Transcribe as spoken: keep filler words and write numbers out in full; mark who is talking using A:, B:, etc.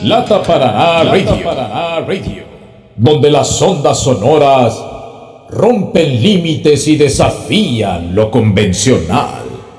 A: Lata Paraná Radio, Paraná Radio, donde las ondas sonoras rompen límites y desafían lo convencional.